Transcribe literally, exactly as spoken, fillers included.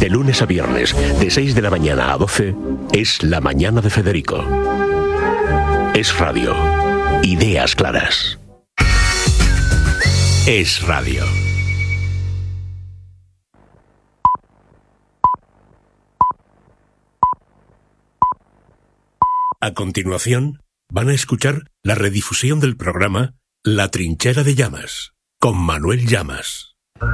De lunes a viernes, de seis de la mañana a doce, es La Mañana de Federico. Es radio. Ideas claras. Es radio. A continuación, van a escuchar la redifusión del programa La Trinchera de Llamas, con Manuel Llamas.